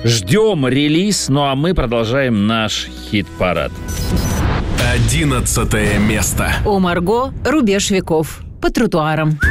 Ждем релиз, ну а мы продолжаем наш хит-парад. 11 место. О Марго, рубеж веков. По тротуарам.